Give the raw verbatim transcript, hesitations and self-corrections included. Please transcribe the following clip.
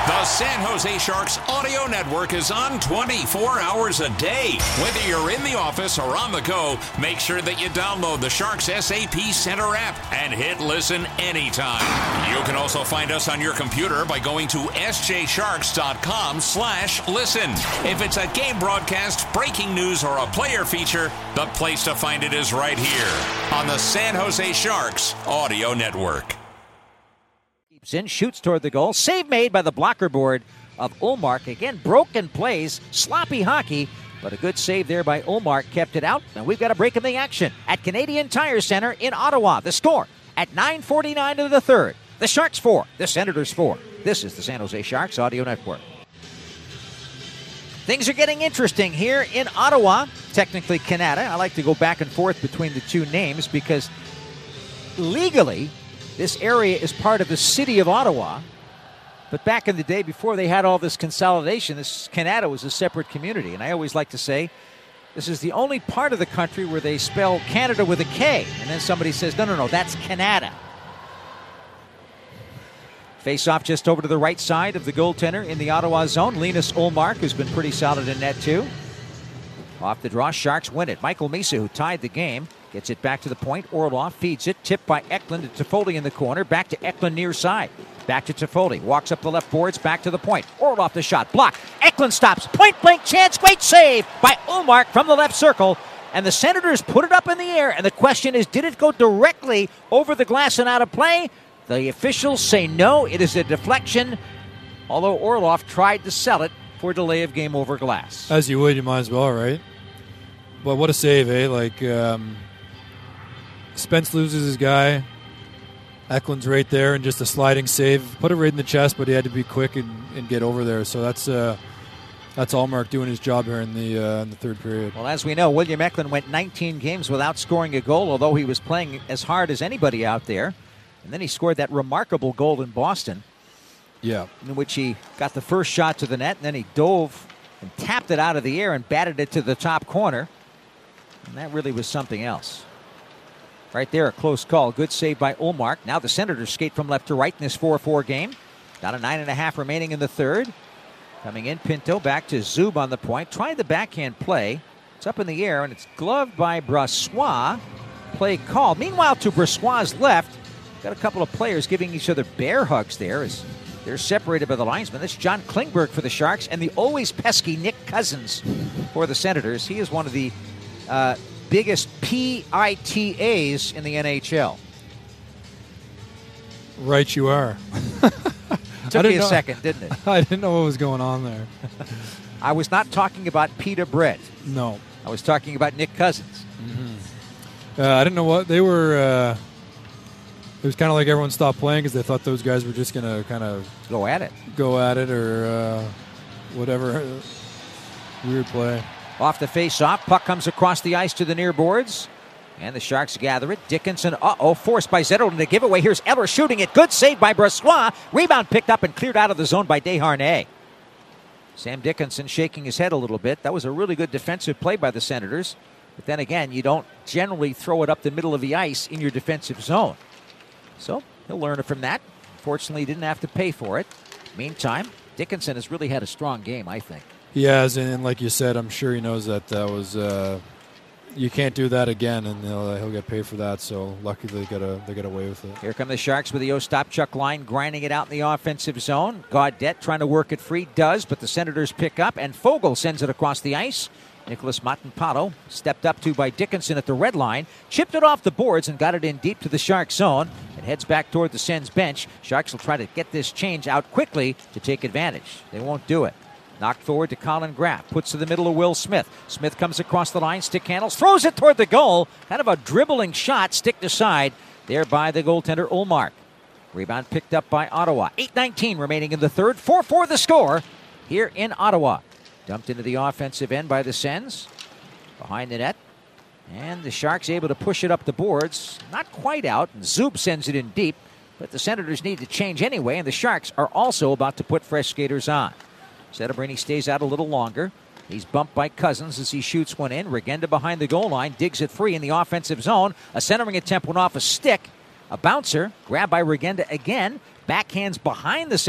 The San Jose Sharks audio network is on twenty-four hours a day. Whether you're in the office or on the go, make sure that you download the Sharks S A P Center app and hit listen anytime. You can also find us on your computer by going to s j sharks dot com slash listen. If it's a game broadcast, breaking news, or a player feature, the place to find it is right here on the San Jose Sharks audio network. In, shoots toward the goal. Save made by the blocker board of Ullmark. Again, broken plays, sloppy hockey, but a good save there by Ullmark kept it out. And we've got a break in the action at Canadian Tire Center in Ottawa. The score at nine forty-nine of the third. The Sharks four, the Senators four. This is the San Jose Sharks Audio Network. Things are getting interesting here in Ottawa. Technically Canada. I like to go back and forth between the two names because legally this area is part of the city of Ottawa, but back in the day before they had all this consolidation, this Canada was a separate community. And I always like to say this is the only part of the country where they spell Canada with a K. And then somebody says, no, no, no, that's Canada. Face off just over to the right side of the goaltender in the Ottawa zone. Linus Ullmark, who's been pretty solid in net too. Off the draw, Sharks win it. Michael Misa, who tied the game, gets it back to the point. Orlov feeds it. Tipped by Eklund to Toffoli in the corner. Back to Eklund near side. Back to Toffoli. Walks up the left boards. Back to the point. Orlov the shot. Block. Eklund stops. Point blank chance. Great save by Ullmark from the left circle. And the Senators put it up in the air. And the question is, did it go directly over the glass and out of play? The officials say no. It is a deflection. Although Orlov tried to sell it for delay of game over glass. As you would, you might as well, right? But what a save, eh? Like, um... Spence loses his guy. Eklund's right there, and just a sliding save. Put it right in the chest, but he had to be quick and, and get over there. So that's uh, that's Ullmark doing his job here in the uh, in the third period. Well, as we know, William Eklund went nineteen games without scoring a goal, although he was playing as hard as anybody out there. And then he scored that remarkable goal in Boston. Yeah. In which he got the first shot to the net, and then he dove and tapped it out of the air and batted it to the top corner. And that really was something else. Right there, a close call. Good save by Ullmark. Now the Senators skate from left to right in this four four game. Down to nine and a half remaining in the third. Coming in, Pinto back to Zub on the point. Trying the backhand play. It's up in the air, and it's gloved by Brossoit. Play called. Meanwhile, to Brossoit's left, got a couple of players giving each other bear hugs there as they're separated by the linesman. That's John Klingberg for the Sharks, and the always pesky Nick Cousins for the Senators. He is one of the Uh, biggest P I T As in the N H L. Right you are. Took me a know, second, didn't it? I didn't know what was going on there. I was not talking about Peter Brett. No. I was talking about Nick Cousins. Mm-hmm. Uh, I didn't know what they were. Uh, it was kind of like everyone stopped playing because they thought those guys were just going to kind of go at it. Go at it or uh, whatever. Weird play. Off the face-off, puck comes across the ice to the near boards, and the Sharks gather it. Dickinson, uh-oh, forced by Zetterlund to give away. Here's Eller shooting it. Good save by Brossoit. Rebound picked up and cleared out of the zone by Desharnais. Sam Dickinson shaking his head a little bit. That was a really good defensive play by the Senators. But then again, you don't generally throw it up the middle of the ice in your defensive zone. So he'll learn from that. Fortunately, he didn't have to pay for it. Meantime, Dickinson has really had a strong game, I think. He has, and like you said, I'm sure he knows that that was uh, you can't do that again, and he'll, he'll get paid for that. So lucky they got a, they got away with it. Here come the Sharks with the Ostapchuk line, grinding it out in the offensive zone. Gaudette trying to work it free, does, but the Senators pick up, and Fogle sends it across the ice. Nicholas Matanpato stepped up to by Dickinson at the red line, chipped it off the boards and got it in deep to the Sharks zone. It heads back toward the Sens bench. Sharks will try to get this change out quickly to take advantage. They won't do it. Knocked forward to Colin Graff. Puts to the middle of Will Smith. Smith comes across the line, stick handles, throws it toward the goal. Kind of a dribbling shot, stick to side, there by the goaltender Ullmark. Rebound picked up by Ottawa. eight nineteen remaining in the third. four four the score here in Ottawa. Dumped into the offensive end by the Sens. Behind the net. And the Sharks able to push it up the boards. Not quite out. And Zub sends it in deep. But the Senators need to change anyway. And the Sharks are also about to put fresh skaters on. Setterbrini stays out a little longer. He's bumped by Cousins as he shoots one in. Regenda behind the goal line. Digs it free in the offensive zone. A centering attempt went off a stick. A bouncer. Grabbed by Regenda again. Backhands behind the